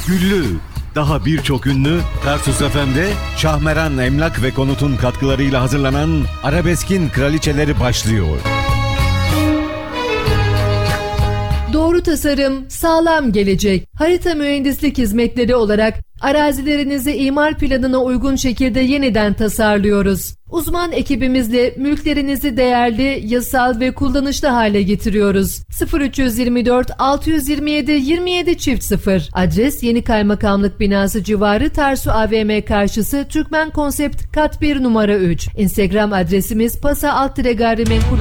Güllü, daha birçok ünlü Tarsus FM'de Şahmeran Emlak ve Konut'un katkılarıyla hazırlanan Arabesk'in Kraliçeleri başlıyor. Doğru tasarım, sağlam gelecek. Harita mühendislik hizmetleri olarak arazilerinizi imar planına uygun şekilde yeniden tasarlıyoruz. Uzman ekibimizle mülklerinizi değerli, yasal ve kullanışlı hale getiriyoruz. 0324 627 27 çift 0. Adres Yeni Kaymakamlık Binası civarı Tarsu AVM karşısı Türkmen Konsept kat 1 numara 3. Instagram adresimiz pasa_gayrimenkul.